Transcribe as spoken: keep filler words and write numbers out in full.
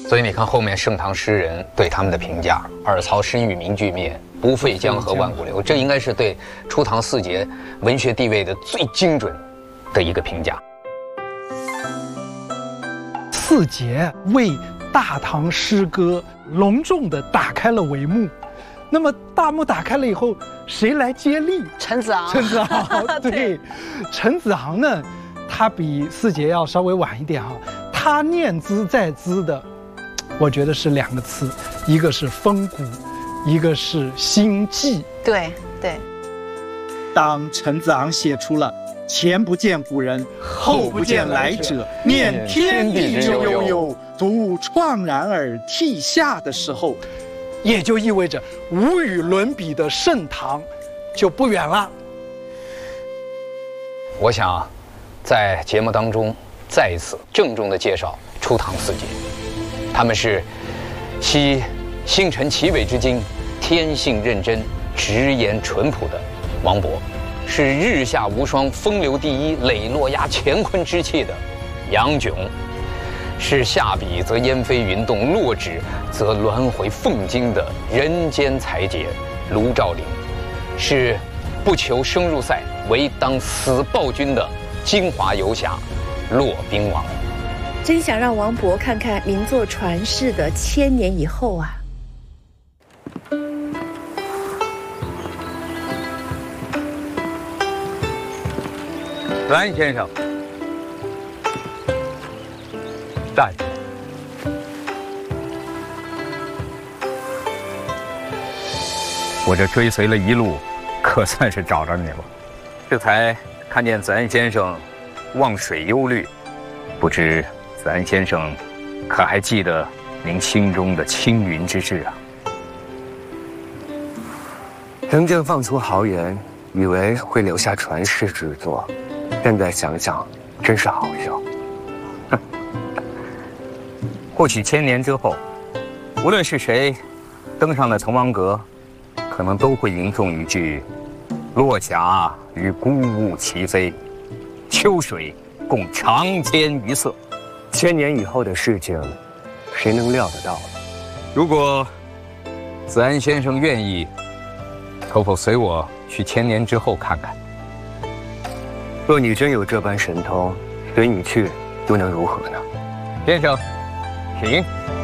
所以你看后面盛唐诗人对他们的评价：“尔曹身与名俱灭，不废江河万古流。”这应该是对初唐四杰文学地位的最精准的一个评价。 四杰为大唐诗歌隆重地打开了帷幕。那么大幕打开了以后，谁来接力？ 陈子昂。 陈子昂，对，陈子昂呢，他比四杰要稍微晚一点哈。他念兹在兹的，我觉得是两个词，一个是风骨，一个是心悸。 对对。 当陈子昂写出了“前不见古人，后不见来者，念天地之悠悠，独怆然而涕下”的时候， 也就意味着无与伦比的盛唐就不远了。 我想在节目当中再一次郑重地介绍初唐四杰，他们是惜星辰奇伟之精，天性认真，直言淳朴的王勃，是日下无双，风流第一，磊落压乾坤之气的杨炯，是下笔则烟飞云动，落纸则鸾回凤惊的人间才杰卢照邻，是不求生入塞，唯当死报君的京华游侠骆宾王。 真想让王勃看看名作传世的千年以后啊！ 子安先生，站着。我这追随了一路，可算是找着你了。这才看见子安先生望水忧虑，不知子安先生可还记得您心中的青云之志啊？ 真正放出豪言，以为会留下传世之作，现在想想，真是好笑。 或许千年之后，无论是谁登上了滕王阁，可能都会吟诵一句：“落霞与孤鹜齐飞，秋水共长天一色。” 千年以后的事情，谁能料得到呢？ 如果子安先生愿意，可否随我去千年之后看看？ 若你真有这般神通，随你去又能如何呢？ 先生，请。